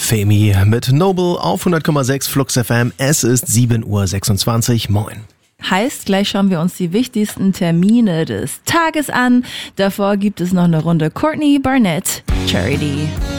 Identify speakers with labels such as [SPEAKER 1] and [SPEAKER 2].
[SPEAKER 1] Femi mit Noble auf 100,6 Flux FM. Es ist 7:26 Uhr. Moin.
[SPEAKER 2] Heißt, gleich schauen wir uns die wichtigsten Termine des Tages an. Davor gibt es noch eine Runde Courtney Barnett, Charity.